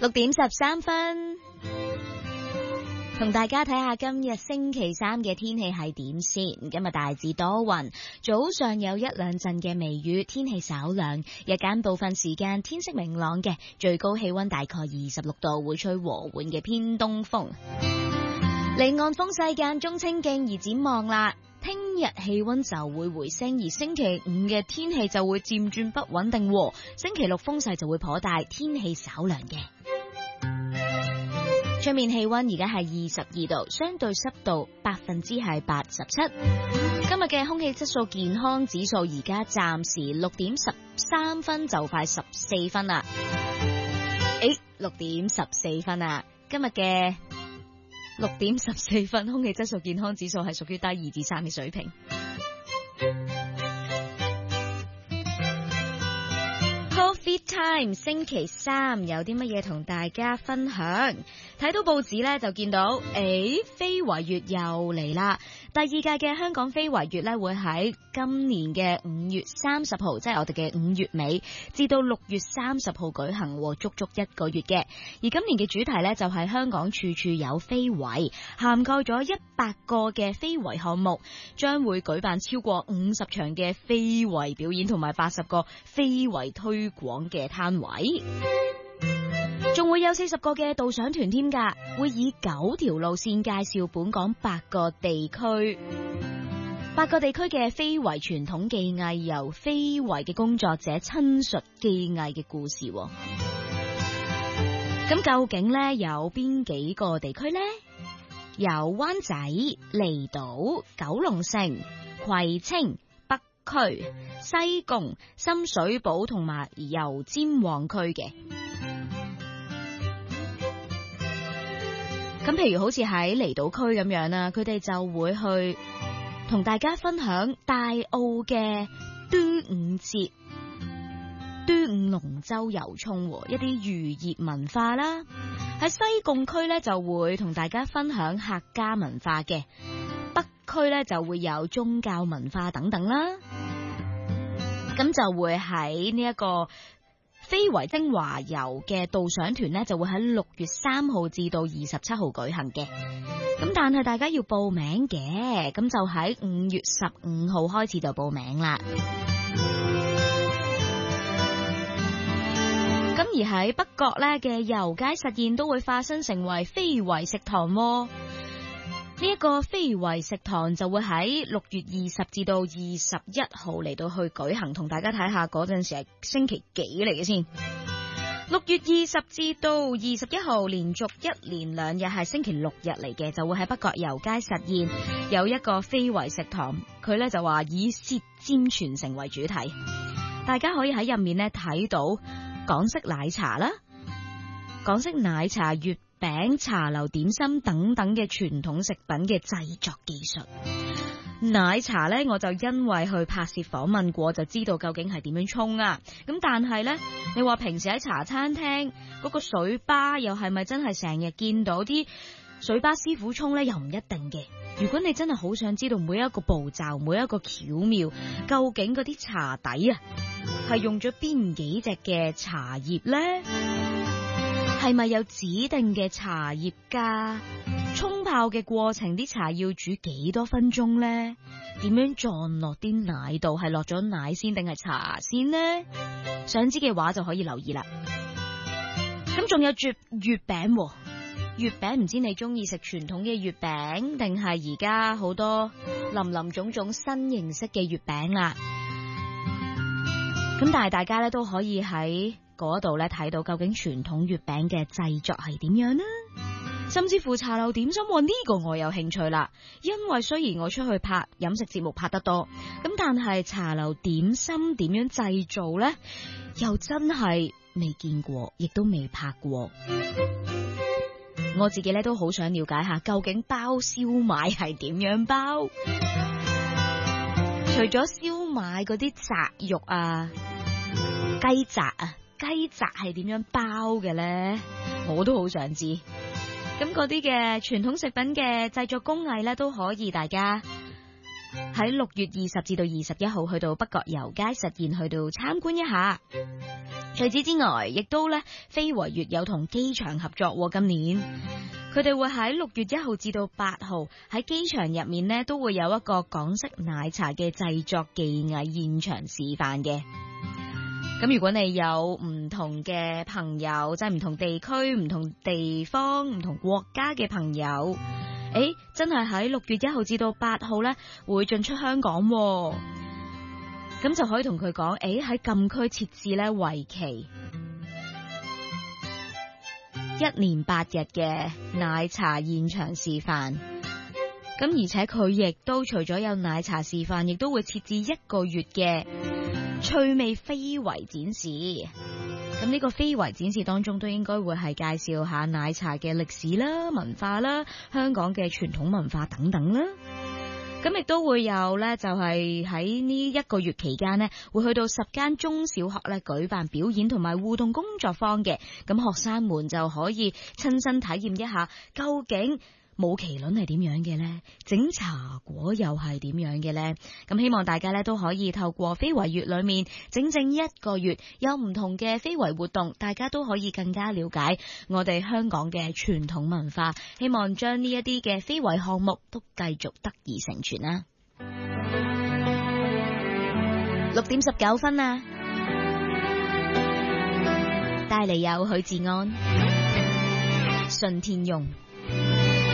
6:13，同大家睇下今日星期三嘅天氣係點先。今日大致多雲，早上有一兩陣嘅微雨，天氣稍涼，日間部分時間天色明朗嘅，最高氣溫大概26度，會吹和緩嘅偏東風。離岸風勢間中清勁，而展望啦，聽日氣溫就會回升，而星期五嘅天氣就會漸轉不穩定，星期六風勢就會頗大，天氣稍涼嘅。出面氣溫而家係22度，相對濕度87%。今日嘅空氣質素健康指數而家暫時6:13分，就快14分啦。6:14分啊！今日嘅6:14分，空氣質素健康指數係屬於低2至3嘅水平。Coffee Time 星期三有啲乜嘢同大家分享？睇到報紙咧就見到，非遺月又嚟啦！第二屆嘅香港非遺月咧會喺今年嘅5月30號，即係我哋嘅5月尾，至到6月30號舉行，足足1個月嘅。而今年嘅主題咧就係香港處處有非遺，涵蓋咗100個嘅非遺項目，將會舉辦超過50場嘅非遺表演，同埋80個非遺推廣嘅攤位。仲會有40個嘅導賞團添㗎，會以9條路線介紹本港8個地區嘅非遺傳統技藝，由非遺嘅工作者親述技藝嘅故事。咁究竟呢有邊幾個地區呢？有灣仔、離島、九龍城、葵青、北區、西貢、深水埗同埋油尖旺區嘅。咁譬如好似喺離島區咁樣啦，佢哋就會去同大家分享大澳嘅端午節、端午龍舟遊涌，一啲漁業文化啦。喺西貢區呢，就會同大家分享客家文化嘅，北區呢，就會有宗教文化等等啦。咁就會喺呢一個非遺精華遊嘅導賞團呢，就會喺6月3號至到27號舉行嘅。咁但係大家要報名嘅，咁就喺5月15號開始就報名啦。咁而喺北角呢嘅遊街實驗都會化身成為非遺食堂喎。呢一個非遺食堂就會喺6月20至到21號嚟到去舉行，同大家睇下嗰陣時係星期幾嚟嘅先。6月20至到21號連續1連2日係星期6日嚟嘅，就會喺北角遊街實驗有一個非遺食堂，佢呢就話以舌尖傳承為主題，大家可以喺入面呢睇到港式奶茶啦、港式奶茶、月餅、茶樓點心等等嘅傳統食品嘅製作技術。奶茶呢，我就因為去拍攝訪問過，就知道究竟係點樣沖啊。咁但係呢，你話平時喺茶餐廳嗰個水吧又係咪真係成日見到啲水吧師傅沖呢？又唔一定嘅。如果你真係好想知道每一個步驟、每一個巧妙，究竟嗰啲茶底啊係用咗邊幾隻嘅茶葉呢？係咪有指定嘅茶葉㗎？沖泡嘅過程，啲茶要煮幾多分鐘呢？點樣撞落啲奶度？係落咗奶先定係茶先呢？想知嘅話就可以留意啦。咁仲有月餅，月餅唔知你中意食傳統嘅月餅，定係而家好多林林種種新形式嘅月餅啦？咁但係大家咧都可以喺嗰度咧睇到究竟傳統月餅嘅製作係點樣呢？甚至乎茶樓點心，呢個我有興趣啦。因為雖然我出去拍飲食節目拍得多，咁但係茶樓點心點樣製造呢？又真係未見過，亦都未拍過。我自己咧都好想了解下，究竟包燒賣係點樣包？除咗燒賣嗰啲雜肉啊、雞雜啊、雞雜係點樣包嘅呢？我都好想知。咁嗰啲嘅傳統食品嘅製作工藝咧，都可以大家喺6月20至到21號去到北角油街實驗去到參觀一下。 除此之外，亦都咧非遺粵有同機場合作，今年佢哋會喺6月1號至到8號喺機場入面呢，都會有一個港式奶茶嘅製作技藝現場示範嘅。咁如果你有唔同嘅朋友，即係唔同地區、唔同地方、唔同國家嘅朋友，真係喺6月1號至到8號呢會進出香港，咁就可以同佢講，喺禁區設置呢為期1連8日嘅奶茶現場示範。咁而且佢亦都除咗有奶茶示範，亦都會設置1個月嘅趣味非遺展示。咁呢個非遺展示當中都應該會係介紹下奶茶嘅歷史啦、文化啦、香港嘅傳統文化等等啦。咁亦都會有呢，就係喺呢1個月期間呢，會去到10間中小學呢舉辦表演同埋互動工作坊嘅。咁學生們就可以親身體驗一下究竟舞麒麟係點樣嘅呢？整茶果又係點樣嘅呢？咁希望大家呢都可以透過非遺月裏面整整1個月有唔同嘅非遺活動，大家都可以更加了解我哋香港嘅傳統文化。希望將呢一啲嘅非遺項目都繼續得以成全啦。6點19分啊！帶嚟有許志安、順天庸。